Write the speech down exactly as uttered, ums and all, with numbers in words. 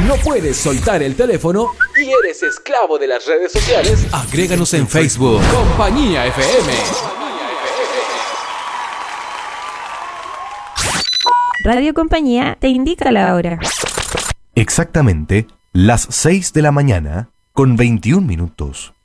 ¿No puedes soltar el teléfono y eres esclavo de las redes sociales? Agréganos en Facebook. Compañía F M. Radio Compañía te indica la hora. Exactamente las seis de la mañana con veintiún minutos.